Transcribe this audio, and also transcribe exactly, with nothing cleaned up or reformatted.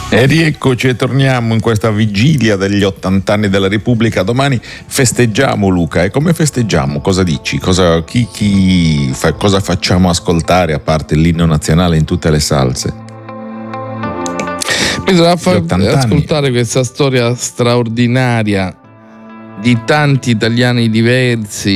E rieccoci e torniamo in questa vigilia degli ottanta anni della Repubblica. Domani festeggiamo, Luca, e come festeggiamo? Cosa dici? Cosa, chi, chi fa, cosa facciamo ascoltare a parte l'inno nazionale in tutte le salse? Bisogna far ascoltare questa storia straordinaria di tanti italiani diversi